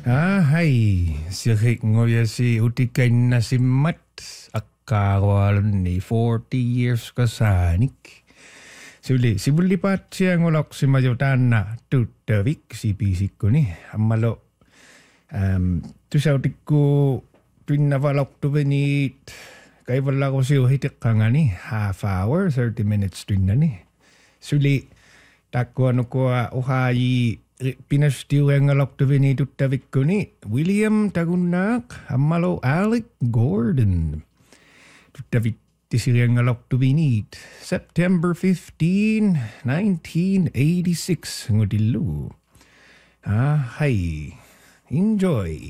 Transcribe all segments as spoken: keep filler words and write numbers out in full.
Ahai, sirik ngoya si utikain na si Mat akkawalan ni forty years kasanik. Suli, si bulipat siya ngolok si majutan na tutawik si pisik ko ni. Amalo, um, tu sa utikko pinavalok tu benit. Kaya wala ko siya hitik ka nga ni. Half hour, thirty minutes din na ni. Suli, takwa no ko uhayi pinastiu yang ngalok tu vini tutavik ko ni William Tagunak amalo Alec Gordon tutavik tisir yang ngalok tu vini September fifteenth, nineteen eighty-six ngodilu. Ah, hai. Enjoy.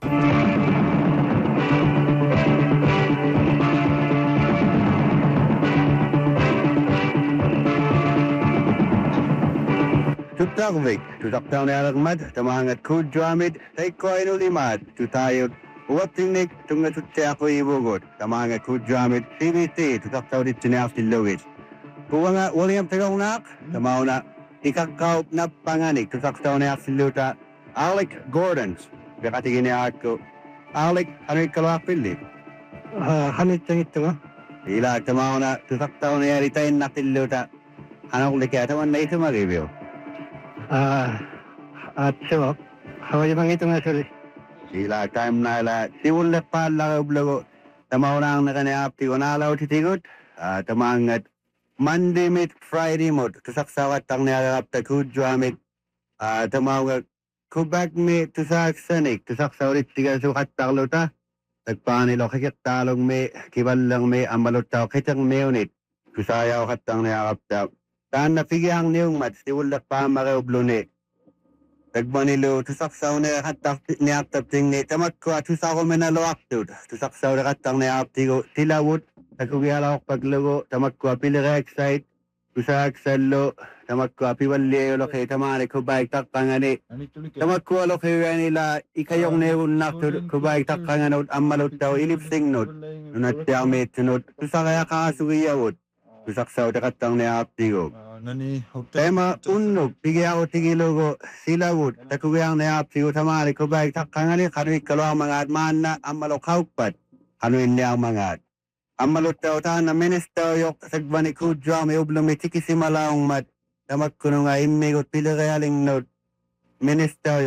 Tutavik, tutaptaw na alagmad, tamahangat kudjamid, tay ko ay nulimad, tutayot, uwaptingnik, tunga tutse ako ibugot, tamahangat kudjamid, C B C, tutaptaw dit sinayaf si Lewis. Kuwa nga, William Tagawnak, tamaw na, ikakaup na panganik, tutaptaw na si Luta, Alec Gordon, bakatigin niya ako, Alec, ano yung kalawak pili? Ah, hanit lang ito nga. Ilag, tamaw na, tutaptaw na yaritayin na si Luta, ano kung likataman na ito mag-review? Ah, at so, haway bang ito nga suli? Sila time na la, siwul na pa lagab-lago, tamaw na ang nakaniap, tigo na alaw titigot, uh, tamangat Monday mit Friday mo, tusaksawat ang niagap ta kudjamit, uh, tamaw kubag mi tusaksanik, tusaksawit tiga sukat taklo ta, tagpanilo kakit talong mi, kibalang mi, amalot tao kitang meunit, tusayaw katang niagap ta, taan na pigyang niyong mat, siwul na pa makaublo ni, tagmanilo, tusaksaw na katak niagtapting ni, tamat ko at tusako menalawak dud, tusaksaw na katang niagtigo, tilawot, tagkugyalawak paglago, tamat ko apilira excite, tusak salo, tamat ko apiwali ulo kay tamari ko baik takpangani, tamat ko ulo kay nila, ikayong neun nakto ko baik takpangani, amalot daw, ilipsing not, nunat damit, sunod, tusakaya kakasugiyawot, tusaksaw na katang niagtigo. Tema unog, pigya ko tigilogo, silawot, takugayang niagtigo tamari ko baik takpangani, kanuik kalawang mga atman na amalok haukpat, kanuin niya ang mga at. Amalot daw ta na minister yok sagbani kudja may ublong may tikisi malaong mat. Tamak ko nga imigot pila kayaling note. Minister